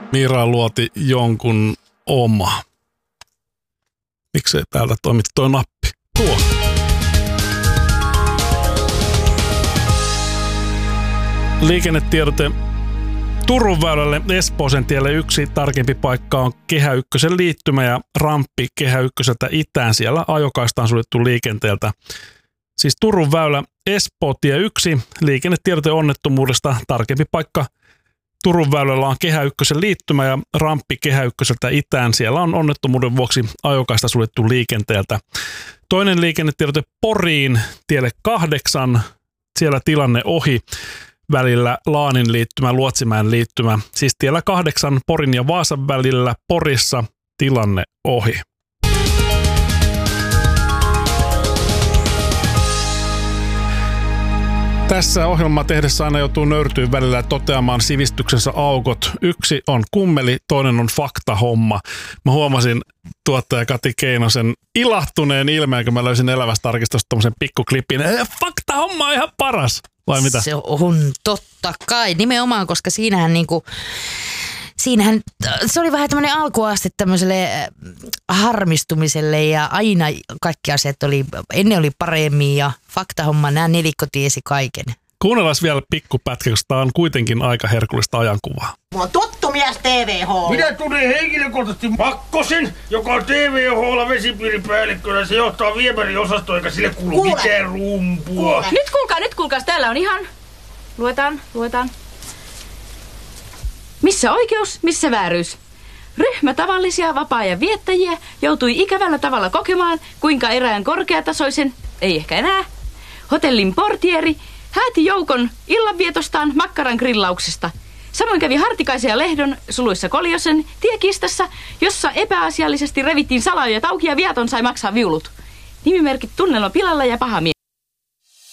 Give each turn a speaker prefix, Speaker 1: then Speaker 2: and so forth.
Speaker 1: Mira luoti jonkun oma. Miksei täältä toimi toi nappi? Tuo. Liikennetiedote Turun väylälle Espooseen tielle 1 tarkempi paikka on Kehä Ykkösen liittymä ja ramppi Kehä Ykköseltä itään. Siellä ajokaista on suljettu liikenteeltä. Siis Turun väylä Espoo tie 1, liikennetiedote onnettomuudesta tarkempi paikka. Turun väylällä on Kehä Ykkösen liittymä ja ramppi Kehä Ykköseltä itään. Siellä on onnettomuuden vuoksi ajokaista suljettu liikenteeltä. Toinen liikennetiedote Poriin tielle 8, siellä tilanne ohi. Välillä Laanin liittymä, Luotsimäen liittymä. Siis tiellä 8 Porin ja Vaasan välillä Porissa tilanne ohi. Tässä ohjelmaa tehdessä aina joutuu nöyrtyyn välillä toteamaan sivistyksensä aukot. Yksi on kummeli, toinen on faktahomma. Mä huomasin tuottaja Kati Keinosen ilahtuneen ilmeen, kun mä löysin Elävästä arkistosta tommosen pikkuklipin. Faktahomma on ihan paras. Vai mitä?
Speaker 2: Se on totta kai, nimenomaan, koska siinähän se oli vähän tämmöinen alkuaste tämmöiselle harmistumiselle ja aina kaikki asiat ennen oli paremmin ja faktahomma, nämä nelikko tiesi kaiken.
Speaker 1: Kuunnellaan vielä pikkupätkä, koska tämä on kuitenkin aika herkullista ajankuvaa.
Speaker 3: Mä oon tuttu mies TVH.
Speaker 4: Minä tunnen henkilökohtaisesti Makkosen, joka on TVH:lla vesipiiripäällikkönä. Se johtaa viemäriosastoa, eikä sille kuulu mitään rumpua.
Speaker 5: Nyt kuulkaas, täällä on ihan... Luetaan. Missä oikeus, missä vääryys? Ryhmä tavallisia vapaa-ajan viettäjiä joutui ikävällä tavalla kokemaan, kuinka erään korkeatasoisen, ei ehkä enää, hotellin portieri hääti joukon illanvietostaan makkaran grillauksesta. Samoin kävi Hartikaisen ja Lehdon suluissa Koljosen tiekistassa, jossa epäasiallisesti revittiin salaojat auki ja viaton sai maksaa viulut. Nimimerkit Tunnelma pilalla ja paha mies.